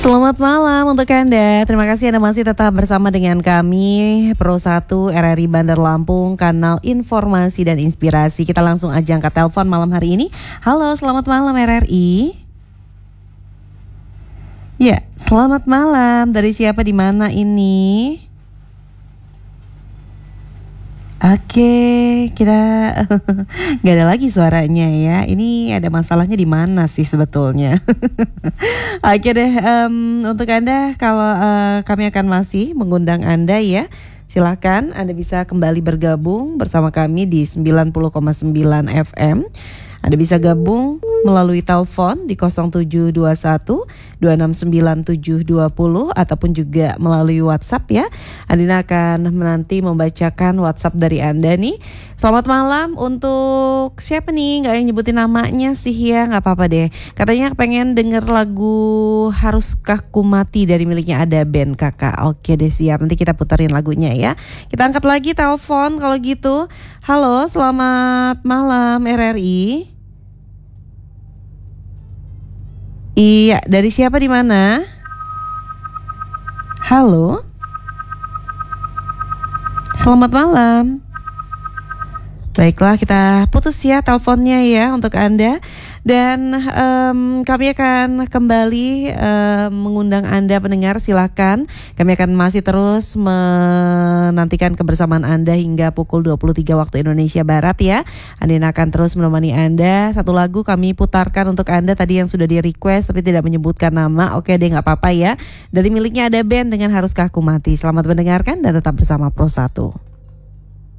Selamat malam untuk Anda. Terima kasih Anda masih tetap bersama dengan kami Pro 1 RRI Bandar Lampung, kanal informasi dan inspirasi. Kita langsung aja angkat telepon malam hari ini. Halo, selamat malam RRI. Ya, selamat malam. Dari siapa di mana ini? Oke, kita nggak ada lagi suaranya ya. Ini ada masalahnya di mana sih sebetulnya? Oke deh, untuk Anda kalau kami akan masih mengundang Anda ya. Silahkan Anda bisa kembali bergabung bersama kami di 90,9 FM. Anda bisa gabung melalui telepon di 0721 269 720 ataupun juga melalui WhatsApp ya. Andina akan nanti membacakan WhatsApp dari Anda nih. Selamat malam untuk siapa nih? Gak yang nyebutin namanya sih ya, gak apa-apa deh. Katanya pengen denger lagu Haruskah Ku Mati dari miliknya Ada Band Kakak. Oke deh, siap, nanti kita puterin lagunya ya. Kita angkat lagi telepon kalau gitu. Halo, selamat malam RRI. Iya, dari siapa di mana? Halo. Selamat malam. Baiklah, kita putus ya teleponnya ya untuk Anda. Dan kami akan kembali mengundang Anda pendengar, silakan. Kami akan masih terus menantikan kebersamaan Anda hingga pukul 23 waktu Indonesia Barat ya. Andina akan terus menemani Anda. Satu lagu kami putarkan untuk Anda tadi yang sudah di request tapi tidak menyebutkan nama. Oke deh, gak apa-apa ya. Dari miliknya Ada Band dengan Haruskah Ku Mati. Selamat mendengarkan dan tetap bersama Pro 1.